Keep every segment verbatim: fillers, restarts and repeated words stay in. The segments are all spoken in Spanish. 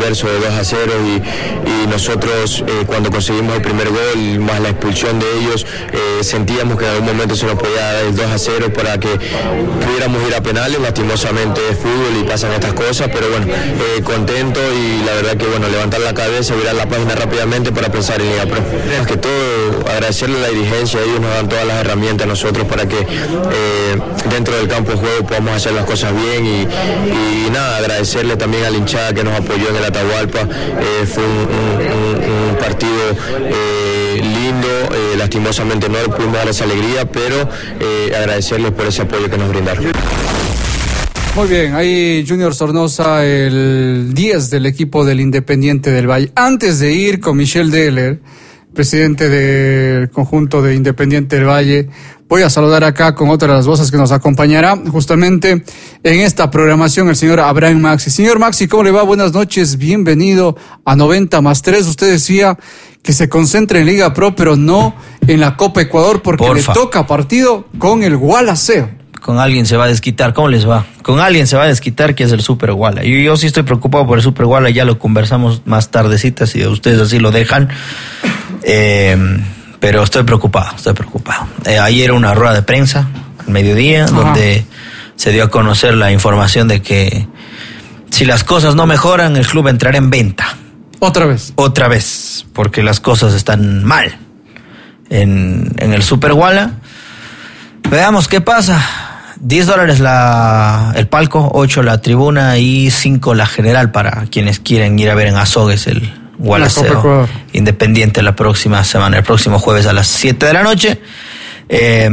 inverso de dos a cero y, y nosotros eh, cuando conseguimos el primer gol más la expulsión de ellos eh, sentíamos que en algún momento se nos podía dar el dos a cero para que pudiéramos ir a penales. Lastimosamente es fútbol y pasan estas cosas, pero bueno, eh, contento y la verdad que bueno, levantar la cabeza, virar la página rápidamente para pensar en Liga Pro. Más que todo agradecerle a la dirigencia, ellos nos dan todas las herramientas a nosotros para que eh, dentro del campo de juego podamos hacer las cosas bien y, y nada, agradecerle también a la hinchada que nos apoyó en el Atahualpa. Eh, fue un, un, un, un partido eh, lindo, eh, lastimosamente no pudimos dar esa alegría, pero eh, agradecerles por ese apoyo que nos brindaron. Muy bien, ahí Junior Sornosa, el diez del equipo del Independiente del Valle. Antes de ir con Michel Deller, presidente del conjunto de Independiente del Valle, voy a saludar acá con otra de las voces que nos acompañará justamente en esta programación, el señor Abraham Maxi. Señor Maxi, ¿cómo le va? Buenas noches, bienvenido a noventa más tres. Usted decía que se concentre en Liga Pro, pero no en la Copa Ecuador, porque Porfa. le toca partido con el Gualaceo. Con alguien se va a desquitar, ¿cómo les va? Con alguien se va a desquitar, que es el Super Guala. Yo, yo sí estoy preocupado por el Super Guala, ya lo conversamos más tardecita, si ustedes así lo dejan. Eh, pero estoy preocupado, estoy preocupado. Eh, ayer una rueda de prensa, al mediodía, Ajá. donde se dio a conocer la información de que si las cosas no mejoran, el club entrará en venta. ¿Otra vez? Otra vez, porque las cosas están mal en, en el Super Guala. Veamos qué pasa. diez dólares la, el palco, ocho la tribuna y cinco la general para quienes quieren ir a ver en Azogues el Gualaceo Independiente la próxima semana, el próximo jueves a las siete de la noche. Eh,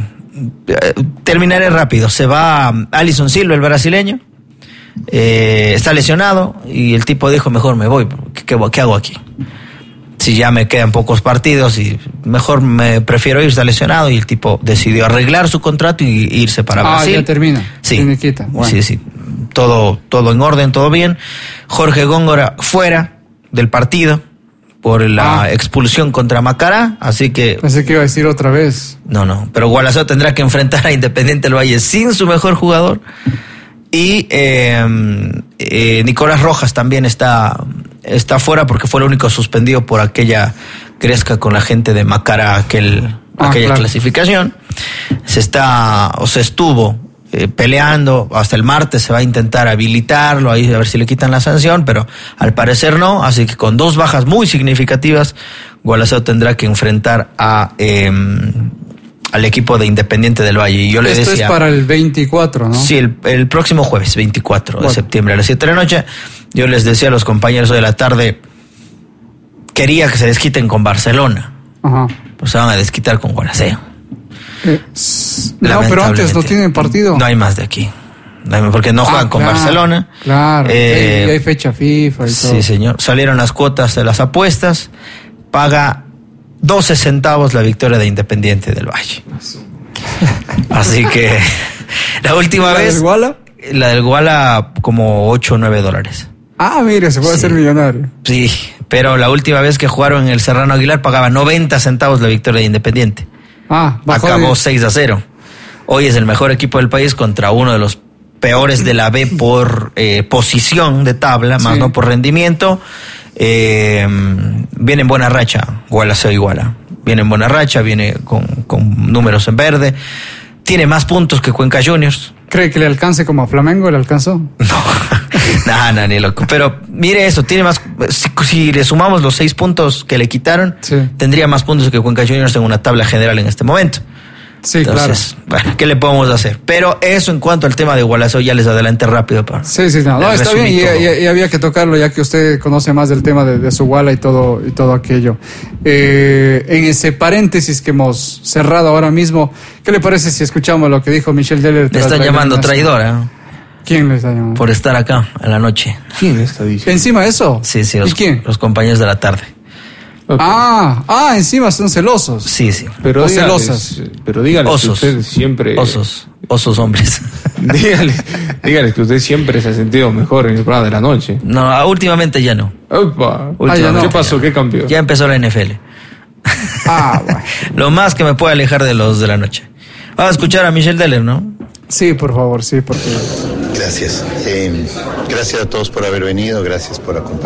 terminaré rápido. Se va Alisson Silva, el brasileño. Eh, está lesionado y el tipo dijo, mejor me voy. ¿Qué, qué, qué hago aquí? Si ya me quedan pocos partidos y mejor me prefiero ir, está lesionado, y el tipo decidió arreglar su contrato y irse para ah, Brasil. Ah, ya termina. Sí, bueno. sí, sí. Todo, todo en orden, todo bien. Jorge Góngora fuera del partido por la ah. expulsión contra Macará, así que... Pensé que iba a decir otra vez. No, no, pero Gualaceo tendrá que enfrentar a Independiente del Valle sin su mejor jugador. Y eh, eh, Nicolás Rojas también está... está fuera porque fue el único suspendido por aquella gresca con la gente de Macará, aquel, ah, aquella claro. clasificación. Se está, o se estuvo eh, peleando, hasta el martes se va a intentar habilitarlo, ahí a ver si le quitan la sanción, pero al parecer no, así que con dos bajas muy significativas, Gualaceo tendrá que enfrentar a eh, al equipo de Independiente del Valle. Y yo le Esto decía, es para el veinticuatro, ¿no? Sí, el, el próximo jueves, veinticuatro bueno. de septiembre a las siete de la noche. Yo les decía a los compañeros hoy de la tarde, quería que se desquiten con Barcelona. Ajá. Pues se van a desquitar con Gualaceo. Eh, no, pero antes no tienen partido. No hay más de aquí. Porque no juegan ah, con claro, Barcelona. Claro, eh, hay, hay fecha FIFA y sí, todo. Sí, señor. Salieron las cuotas de las apuestas. Paga doce centavos la victoria de Independiente del Valle. Así que la última ¿La vez... del Guala? La del Guala como ocho o nueve dólares. Ah, mire, se puede sí. hacer millonario. Sí, pero la última vez que jugaron en el Serrano Aguilar pagaba noventa centavos la victoria de Independiente. Ah, acabó de... seis a cero. Hoy es el mejor equipo del país contra uno de los peores de la B por eh, posición de tabla, más sí. no por rendimiento. Eh, viene en buena racha, Gualaceo y Guala. Viene en buena racha, viene con, con números en verde. Tiene más puntos que Cuenca Juniors. ¿Cree que le alcance como a Flamengo? ¿Le alcanzó? No, nada, no, ni loco. Pero mire eso, tiene más. Si, si le sumamos los seis puntos que le quitaron, sí. tendría más puntos que Cuenca Juniors en una tabla general en este momento. Sí, Entonces, claro. Bueno, ¿qué le podemos hacer? Pero eso en cuanto al tema de Gualaceo, ya les adelanté rápido. Para sí, sí, no, no está bien, y, y, y había que tocarlo ya que usted conoce más del tema de, de su Guala y todo, y todo aquello. Eh, en ese paréntesis que hemos cerrado ahora mismo, ¿qué le parece si escuchamos lo que dijo Michel Deller? Le están llamando traidora. ¿Quién le está llamando? Por estar acá en la noche. ¿Quién le está diciendo? ¿Encima de eso? Sí, sí. Los, ¿Y quién? Los compañeros de la tarde. Okay. Ah, ah, encima son celosos. Sí, sí. Pero o dígales, celosas. Pero dígales osos. que usted siempre... Osos, osos hombres. dígales, dígales que usted siempre se ha sentido mejor en el programa de la noche. No, últimamente ya no. Opa. Últimamente Ah, ya no. ¿Qué pasó? Ya. ¿Qué cambió? Ya empezó la N F L. Ah, bueno. Lo más que me puede alejar de los de la noche. Vamos a escuchar a Michel Deller, ¿no? Sí, por favor, sí, porque... Gracias. Eh, gracias a todos por haber venido, gracias por acompañarnos.